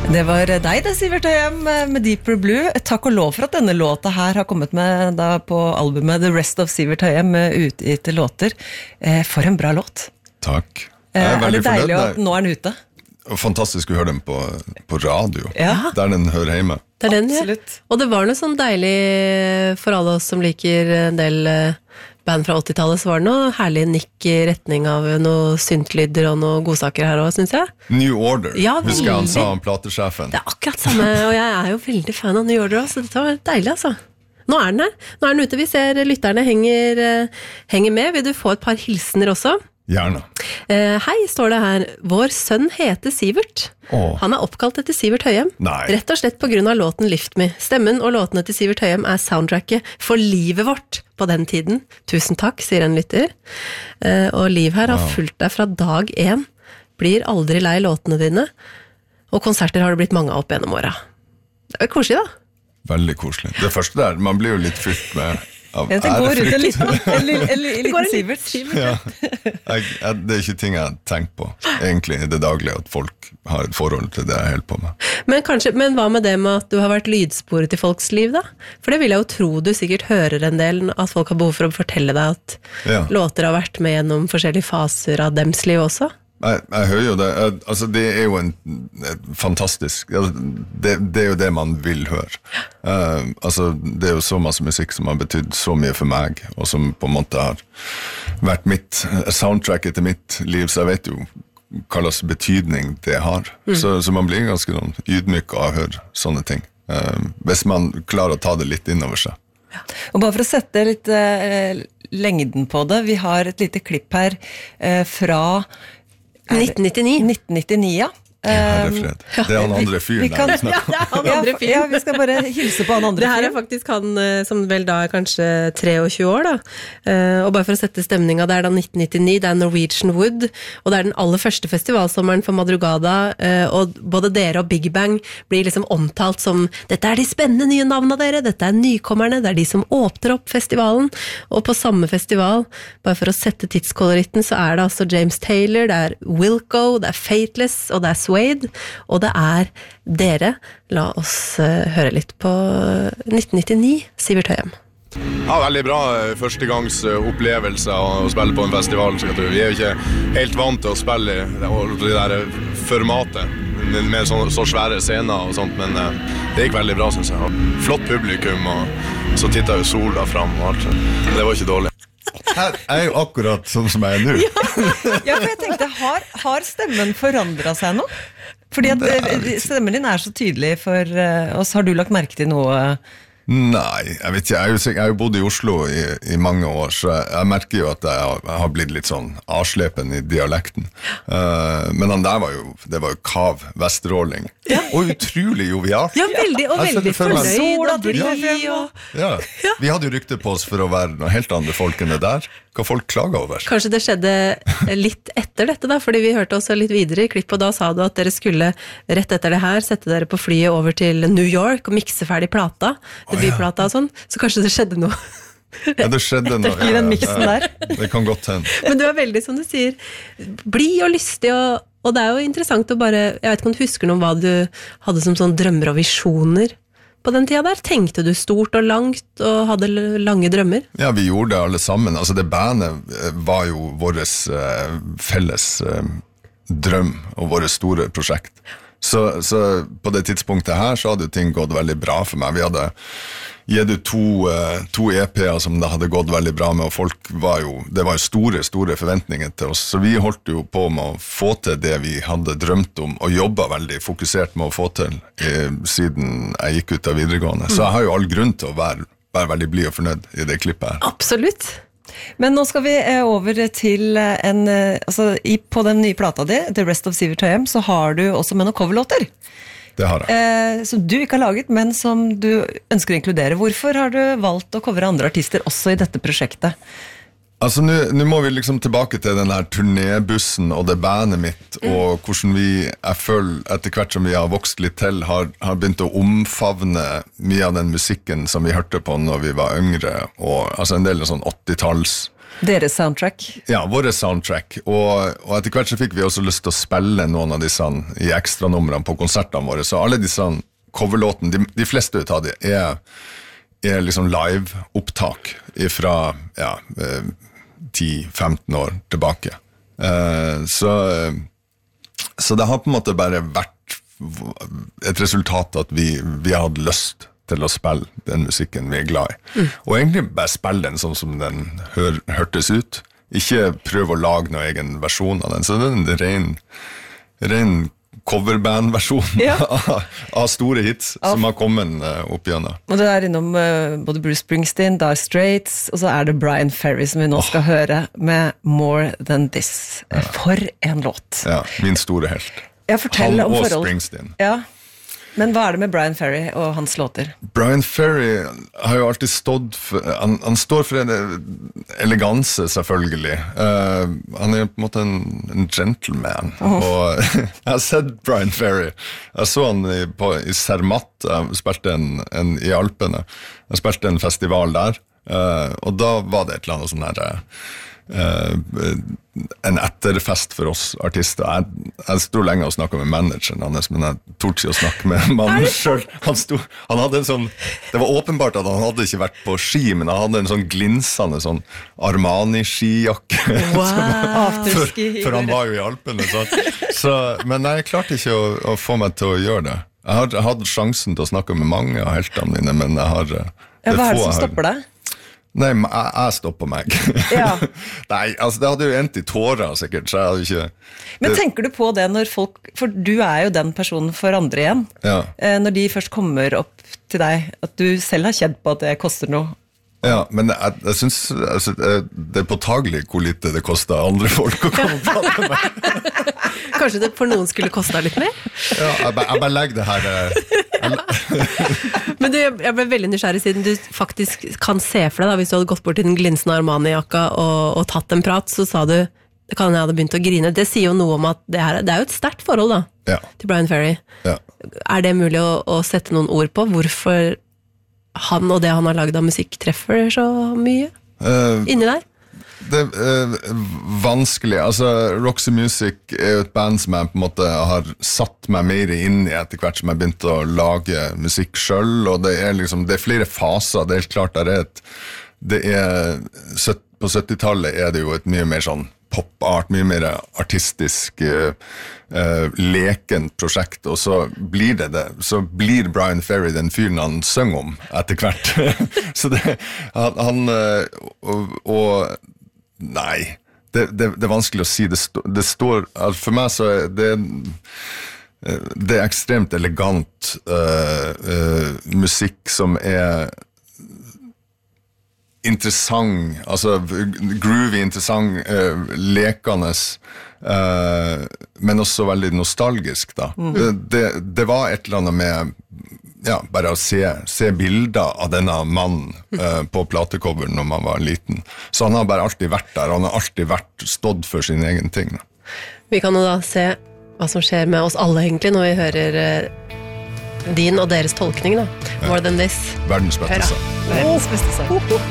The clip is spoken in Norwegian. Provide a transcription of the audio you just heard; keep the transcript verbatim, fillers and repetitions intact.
Det var deg det, Sivert Høyem, med Deeper Blue. Takk og lov for at denne låta her har kommet med da på albumet The Rest of Sivert Høyem, utgitte låter. For en bra låt. Takk. Er, er det deilig at nå er den ute? Fantastisk å høre den på, på radio, ja. Der den hører hjemme. Det er den, ja. Og det var noe sånn deilig for alle oss som liker en del band fra åttitallet, så var det noe herlig nikk i retning av noe syntlyder og noe godsaker her også, synes jeg. New Order, ja, husker han sa om platesjefen. Det er akkurat samme, og jeg er jo veldig fan av New Order også, så dette var deilig altså. Nå er den her, nå er den ute, vi ser lytterne henger, henger med. Vil du få et par hilsener også? Gjerne. Uh, hei, står det her. Vår sønn heter Sivert. Åh. Han er oppkalt etter Sivert Høyem. Nei. Rett og slett på grunn av låten Lift Me. Stemmen og låtene til Sivert Høyem er soundtracket for livet vårt på den tiden. Tusen takk, sier en lytter. Uh, og Liv her har wow. fulgt deg fra dag én. Blir aldri lei låtene dine. Og konserter har det blitt mange av opp gjennom året. Det er koselig da. Veldig koselig. Det første der, man blir jo litt fylt med av jeg tenker går rundt en liten, en, en, en, en liten Sivert. Ja. Jeg, jeg, det er ikke ting jeg tenker på, egentlig, i det daglige, at folk har et forhold til det jeg holder på med. Men, kanskje, men hva med det med at du har vært lydsporet i folks liv, da? For det vil jeg jo tro du sikkert hører en del, at folk har behov for å fortelle deg at ja. låter har vært med gjennom forskjellige faser av dems liv også. Jeg, jeg hører jo det, jeg, altså det er jo en, en fantastisk, det, det er jo det man vil høre. Uh, altså det er jo så masse musikk som har betydd så mye for meg, og som på en måte har vært mitt soundtracket til mitt liv, så jeg vet jo hva slags betydning det har. Mm. Så, så man blir ganske sånn ydmyk av å høre sånne ting, uh, hvis man klarer å ta det litt innover seg. Ja. Og bare for å sette litt uh, lengden på det, vi har et lite klipp her uh, fra nitten nittini. nitten nittini, ja. Herrefred. Det er han andre fyren kan, der. Ja, det er han andre fyren. Ja, vi skal bare hilse på han andre fyren. Det her er faktisk han som vel da er kanskje treogtjue år da. Og bare for å sette stemninga, det er da nitten nittini, det er Norwegian Wood, og det er den aller første festivalsommeren for Madrugada, og både dere og Big Bang blir liksom omtalt som, dette er de spennende nye navnene dere, dette er nykommerne, det er de som åpner opp festivalen, og på samme festival, bare for å sette tidskoloritten, så er det altså James Taylor, det er Wilco, det er Fateless, og det er Suede, og det er dere. La oss uh, høre litt på nitten nittini, Sivert Høyem. Ja, veldig bra førstegangs opplevelse å spille på en festival. Vi er jo ikke helt vant til å spille i det der formatet, med så, så svære scener og sånt, men uh, det gikk veldig bra, synes jeg. Flott publikum, og så tittet jo sola frem og alt. Det var ikke dårlig. Her er jo akkurat sånn som jeg er nå. Ja, for jeg tenkte, har, har stemmen forandret seg nå? Fordi at stemmen din er så tydelig for oss. Har du lagt merke til noe? Nei, jeg vet ikke. Jeg har jo, jeg har jo bodd i Oslo i, i mange år, så jeg, jeg merker jo at jeg har, jeg har blitt litt sånn avslepen i dialekten. Uh, men han der var jo, det var jo kav, vesteråling. Ja. Og utrolig jovial. Ja, veldig, og veldig fornøyd og blid. Og... Ja. Ja. Vi hadde jo rykte på oss for å være noe helt andre folk enn det der. Hva folk klager over. Kanskje det skjedde litt etter dette da, fordi vi hørte også litt videre i klipp, og da sa du at dere skulle rett etter det her sette dere på flyet over til New York og mikse ferdig plata, debutplata og sånn, så kanskje det skjedde noe. Ja, det skjedde noe. I den miksen der. Det kan godt hende. Men du er veldig, som du sier, blid og lystig, og, og det er jo interessant å bare, jeg vet ikke om du husker noe om hva du hadde som sånn drømmer og visjoner på den tida der? Tenkte du stort og langt og hadde lange drømmer? Ja, vi gjorde det alle sammen. Altså det bandet var jo vår uh, felles uh, drøm og vårt store prosjekt. Så, så på det tidspunktet her så hadde jo ting gått veldig bra for meg. Vi hadde gitt ut to, uh, to E P-er som det hadde gått veldig bra med, og folk var jo, det var jo store, store forventninger til oss. Så vi holdt jo på med å få til det vi hadde drømt om, og jobbet veldig fokusert med å få til eh, siden jeg gikk ut av videregående. Så jeg har jo all grunn til å være, være veldig blid og fornøyd i det klippet her. Absolutt. Men nå skal vi over til en, altså i, på den nye plata di, The Rest of Sivert Høyem, så har du også med noen coverlåter. Det har jeg. Eh, som du ikke har laget, men som du ønsker å inkludere. Hvorfor har du valgt å covere andre artister også i dette prosjektet? Altså, nå må vi liksom tilbake til den her turnébussen og det bandet mitt, mm. og hvordan vi, jeg føler, etter hvert som vi har vokst litt til, har, har begynt å omfavne mye av den musikken som vi hørte på når vi var yngre, og altså en del sånn åttitalls Deres soundtrack. Ja, våre soundtrack. Og, og etter hvert så fikk vi også lyst til å spille noen av disse i ekstra numrene på konsertene våre. Så alle disse coverlåtene, de, de fleste ut av de er, er liksom live-opptak fra ja, ti til femten år tilbake. Uh, så, så det har på en måte bare vært et resultat at vi, vi hadde lyst til å spille den musikken vi er glad i. Mm. Og egentlig bare spille den sånn som den hør, hørtes ut. Ikke prøve å lage noen egen versjon av den. Så det er en ren, ren coverband-versjon ja. av, av store hits av. Som har kommet uh, opp igjennom. Og det er innom uh, både Bruce Springsteen, Dire Straits, og så er det Brian Ferry som vi nå skal oh. høre med More Than This. Ja. For en låt. Ja, min store helt. Ja, fortell Han om og forhold. Springsteen. Ja. Men hva er det med Brian Ferry og hans låter? Brian Ferry har jo alltid stått for, han, han står for en eleganse selvfølgelig. Uh, han er på en måte en, en gentleman. Oh. Og jeg har sett Brian Ferry. Jeg så han i, på, i Zermatt, jeg spilte en, en, i Alpene. Jeg spilte en festival der, uh, og da var det et eller annet sånn her... Uh, en etterfest for oss artister. Jeg, jeg stod lenge og snakket med manageren hans, men jeg torde ikke å snakke med mannen selv. Han, stod, han hadde en sånn, det var åpenbart at han hadde ikke vært på ski, men han hadde en sånn glinsende sånn Armani-skijakke. Wow, for, for han var jo i Alpene. Så, så, men jeg klarte ikke å, å få meg til å gjøre det. Jeg har, jeg hadde sjansen til å snakke med mange av heltene mine, men jeg har... Det ja, hva er det som stopper deg? Nei, jeg, jeg stopper meg. Ja. Nei, altså det hadde jo endt i tårer sikkert, så jeg hadde ikke... Men det... tenker du på det når folk, for du er jo den personen for andre igjen, ja. Når de først kommer opp til deg, at du selv har kjent på at det koster noe? Ja, men jeg, jeg synes altså, det er påtagelig hvor lite det koster andre folk å komme og prate med meg. Kanskje det for noen skulle koste litt mer? Ja, jeg bare, jeg bare legger det her... Men du, jeg ble veldig nysgjerrig siden du faktisk kan se for deg da, hvis du hadde gått bort til den glinsende Armani-jakka og, og tatt en prat, så sa du, det kan jeg hadde begynt å grine. Det sier jo noe om at det, her, det er jo et sterkt forhold da, ja. Til Brian Ferry. Ja. Er det mulig å, å sette noen ord på hvorfor han og det han har laget av musikk treffer så mye uh, inni deg? Det er uh, vanskelig. Altså, Roxy Music er jo et band som jeg på en måte har satt meg mer inn i etter hvert som jeg begynte å lage musikk selv, og det er liksom, det er flere faser. Det er helt klart, det er et, det er, på syttitallet er det jo et mye mer sånn pop-art, mye mer artistisk uh, uh, lekent prosjekt, og så blir det det, så blir Brian Ferry den fyren han synger om etter hvert. Så det, han, han uh, og, og nei, det, det, det er vanskelig å si. Det, sto, det står, for meg så er det, det er ekstremt elegant uh, uh, musikk som er interessant, altså groovy, interessant, uh, lekende, uh, men også veldig nostalgisk da. Mm. Det, det var et eller annet med ja, bare å se, se bilder av denne mannen uh, på platecoveren når man var liten. Så han har bare alltid vært der, han har alltid vært stått for sin egen ting. Da. Vi kan jo da se hva som skjer med oss alle egentlig når vi hører uh, din og deres tolkning da. More Than This. Verdens beste sang. Verdens beste sang.